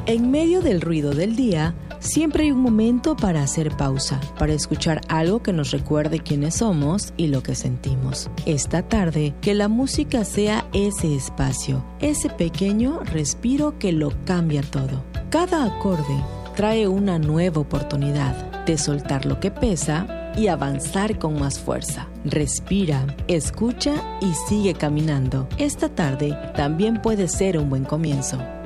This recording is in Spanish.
En medio del ruido del día, siempre hay un momento para hacer pausa, para escuchar algo que nos recuerde quiénes somos y lo que sentimos. Esta tarde, que la música sea ese espacio, ese pequeño respiro que lo cambia todo. Cada acorde trae una nueva oportunidad de soltar lo que pesa y avanzar con más fuerza. Respira, escucha y sigue caminando. Esta tarde también puede ser un buen comienzo.